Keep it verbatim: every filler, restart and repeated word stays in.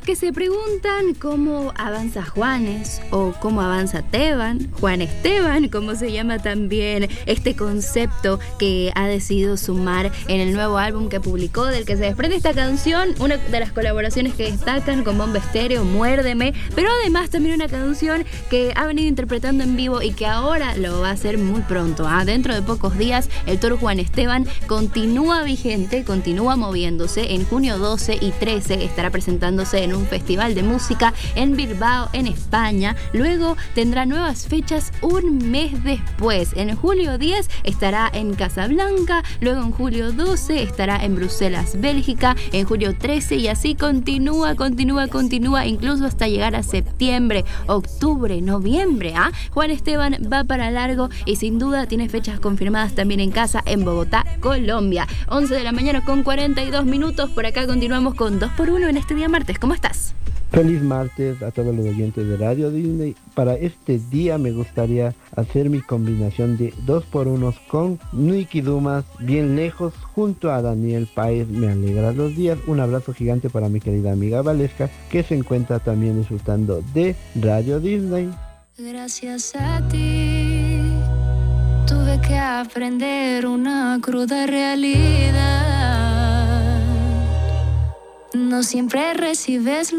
los que se preguntan cómo avanza Juanes o cómo avanza Teban, Juan Esteban, como se llama también este concepto que ha decidido sumar en el nuevo álbum que publicó, del que se desprende esta canción, una de las colaboraciones que destacan con Bomba Estéreo, Muérdeme, pero además también una canción que ha venido interpretando en vivo y que ahora lo va a hacer muy pronto. ¿eh? Dentro de pocos días, el Toro Juan Esteban continúa vigente, continúa moviéndose. En junio doce y trece estará presentándose en un festival de música en Bilbao, en España. Luego tendrá nuevas fechas un mes después. En julio diez estará en Casablanca, luego en julio doce estará en Bruselas, Bélgica, en julio trece y así continúa, continúa, continúa, incluso hasta llegar a septiembre, octubre, noviembre. ¿ah? Juan Esteban va para largo y sin duda tiene fechas confirmadas también en casa en Bogotá, Colombia. once de la mañana con cuarenta y dos minutos. Por acá continuamos con dos por uno en este día martes. ¿Cómo estás? Feliz martes a todos los oyentes de Radio Disney. Para este día me gustaría hacer mi combinación de dos por uno con Nicky Dumas, Bien Lejos, junto a Daniel Páez, Me Alegra los Días. Un abrazo gigante para mi querida amiga Valesca, que se encuentra también disfrutando de Radio Disney. Gracias a ti tuve que aprender una cruda realidad. No siempre recibes lo